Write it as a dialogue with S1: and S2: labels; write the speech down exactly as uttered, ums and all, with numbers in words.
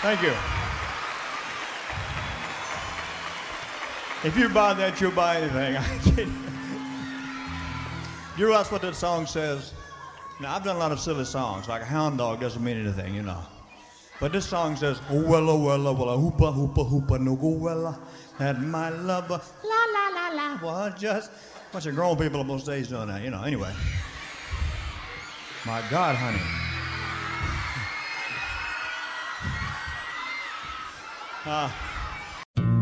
S1: Thank you. If you buy that, you'll buy anything. I kid you. You realize what that song says? Now, I've done a lot of silly songs, like a hound dog doesn't mean anything, you know. But this song says, oh, wella, wella, wella, hoopa, hoopa, hoopa, no go wella, and my lover, la, la, la, la, well, just a bunch of grown people on most days doing that, you know. Anyway. My God, honey. Uh,